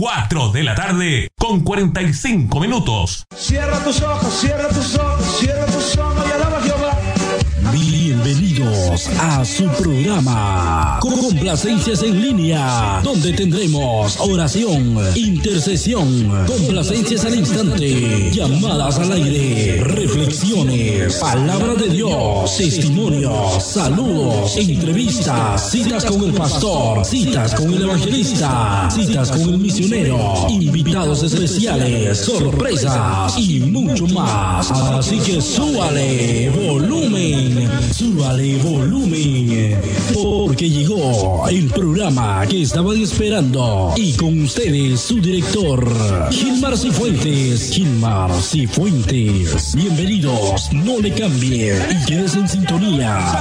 4 de la tarde con 45 minutos. Cierra tus ojos, cierra tus ojos, cierra tus ojos y alaba a Jehová. Bienvenidos a su programa Complacencias en Línea, donde tendremos oración, intercesión, complacencias al instante, llamadas al aire, reflexiones, palabra de Dios, testimonios, saludos, entrevistas, citas con el pastor, citas con el evangelista, citas con el misionero, invitados especiales, sorpresas y mucho más. Así que súbale volumen, porque llegó el programa que estaban esperando. Y con ustedes su director, Gilmar Cifuentes. Bienvenidos, no le cambie y quédese en sintonía.